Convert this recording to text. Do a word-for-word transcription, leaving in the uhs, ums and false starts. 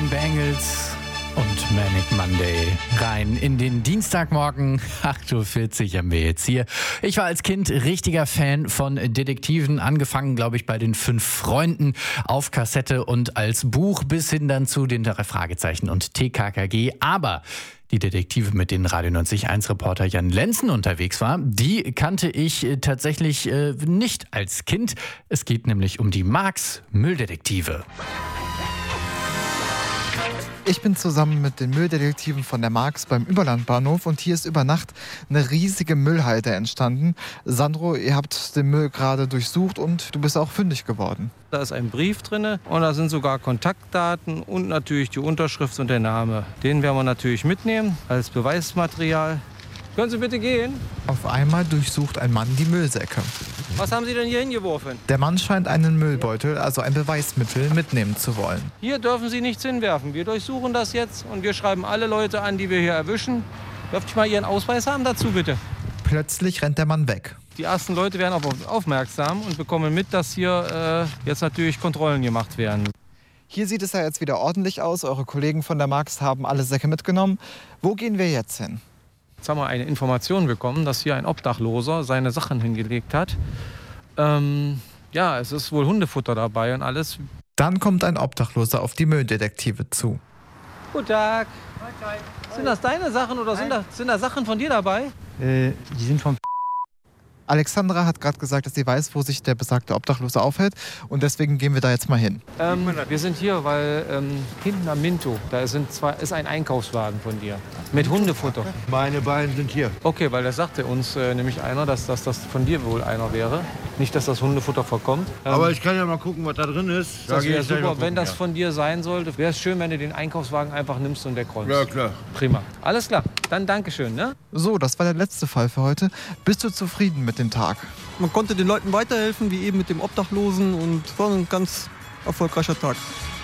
Nine Bangles und Manic Monday rein in den Dienstagmorgen. acht Uhr vierzig haben wir jetzt hier. Ich war als Kind richtiger Fan von Detektiven, angefangen, glaube ich, bei den fünf Freunden auf Kassette und als Buch bis hin dann zu den drei Fragezeichen und T K K G. Aber die Detektive, mit denen Radio neunzig Komma eins Reporter Jan Lenzen unterwegs war, die kannte ich tatsächlich äh, nicht als Kind. Es geht nämlich um die Marx Mülldetektive. Ich bin zusammen mit den Mülldetektiven von der Marx beim Überlandbahnhof und hier ist über Nacht eine riesige Müllhalde entstanden. Sandro, ihr habt den Müll gerade durchsucht und du bist auch fündig geworden. Da ist ein Brief drin und da sind sogar Kontaktdaten und natürlich die Unterschrift und der Name. Den werden wir natürlich mitnehmen als Beweismaterial. Können Sie bitte gehen? Auf einmal durchsucht ein Mann die Müllsäcke. Was haben Sie denn hier hingeworfen? Der Mann scheint einen Müllbeutel, also ein Beweismittel, mitnehmen zu wollen. Hier dürfen Sie nichts hinwerfen. Wir durchsuchen das jetzt und wir schreiben alle Leute an, die wir hier erwischen. Dürfte ich mal Ihren Ausweis haben dazu, bitte? Plötzlich rennt der Mann weg. Die ersten Leute werden auf uns aufmerksam und bekommen mit, dass hier äh, jetzt natürlich Kontrollen gemacht werden. Hier sieht es ja jetzt wieder ordentlich aus. Eure Kollegen von der Marx haben alle Säcke mitgenommen. Wo gehen wir jetzt hin? Jetzt haben wir eine Information bekommen, dass hier ein Obdachloser seine Sachen hingelegt hat. Ähm, ja, es ist wohl Hundefutter dabei und alles. Dann kommt ein Obdachloser auf die Mülldetektive zu. Guten Tag. Sind das deine Sachen oder sind da, sind da Sachen von dir dabei? Äh, die sind vom Alexandra hat gerade gesagt, dass sie weiß, wo sich der besagte Obdachlose aufhält. Und deswegen gehen wir da jetzt mal hin. Ähm, wir sind hier, weil ähm, hinten am Minto, da sind zwei, ist ein Einkaufswagen von dir mit Hundefutter. Meine beiden sind hier. Okay, weil das sagte uns äh, nämlich einer, dass, dass das von dir wohl einer wäre. Nicht, dass das Hundefutter verkommt. Ähm, Aber ich kann ja mal gucken, was da drin ist. das wäre ich gleich mal super, gucken, wenn das ja. von dir sein sollte. Wäre es schön, wenn du den Einkaufswagen einfach nimmst und wegräumst. Ja, klar. Prima. Alles klar. Dann Dankeschön, ne? So, das war der letzte Fall für heute. Bist du zufrieden mit dem Tag? Man konnte den Leuten weiterhelfen, wie eben mit dem Obdachlosen, und war ein ganz erfolgreicher Tag.